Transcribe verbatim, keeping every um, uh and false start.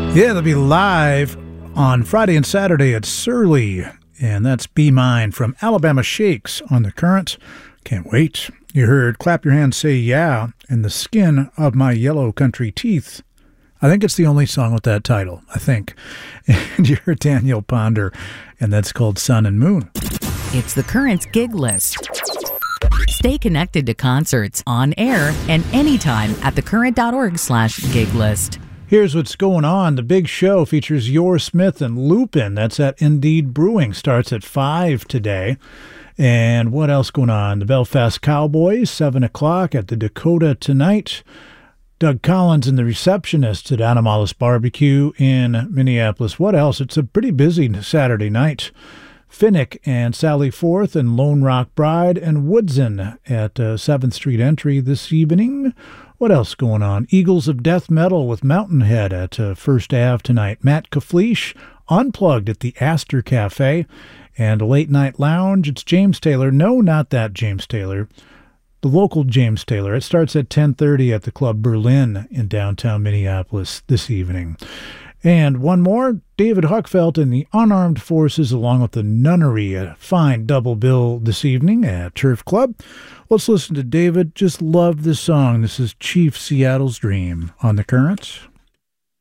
Yeah, they'll be live on Friday and Saturday at Surly, and that's Be Mine from Alabama Shakes on the Current. Can't wait. You heard Clap Your Hands Say Yeah and The Skin of My Yellow Country Teeth. I think it's the only song with that title, I think. And you heard Daniel Ponder, and that's called Sun and Moon. It's the Current's gig list. Stay connected to concerts on air and anytime at thecurrent.org slash gig list. Here's what's going on. The big show features Yor Smith and Lupin. That's at Indeed Brewing. Starts at five today. And what else going on? The Belfast Cowboys, seven o'clock at the Dakota tonight. Doug Collins and the Receptionists at Animalis Barbecue in Minneapolis. What else? It's a pretty busy Saturday night. Finnick and Sally Forth and Lone Rock Bride and Woodson at uh, seventh Street Entry this evening. What else going on? Eagles of Death Metal with Mountainhead at uh, First Ave tonight. Matt Kafleesh Unplugged at the Astor Cafe. And a late night lounge. It's James Taylor. No, not that James Taylor. The local James Taylor. It starts at ten thirty at the Club Berlin in downtown Minneapolis this evening. And one more, David Huckfelt and the Unarmed Forces along with the Nunnery, a fine double bill this evening at Turf Club. Let's listen to David. Just love this song. This is Chief Seattle's Dream on The Current.